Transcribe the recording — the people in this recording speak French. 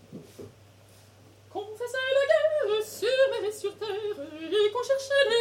Qu'on faisait la guerre sur mer et sur terre, et qu'on cherchait les